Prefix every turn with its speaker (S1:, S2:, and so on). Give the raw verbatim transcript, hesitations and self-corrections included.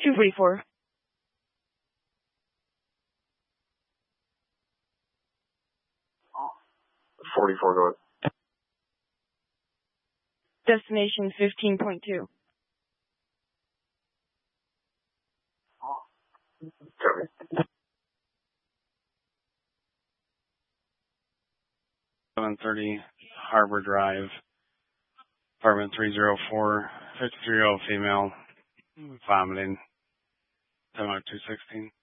S1: two forty-four.
S2: forty-four, go ahead.
S1: Destination fifteen point two.
S2: Copy.
S3: seven thirty Harbor Drive, apartment three oh four, fifty-three year old female, vomiting, ten two sixteen.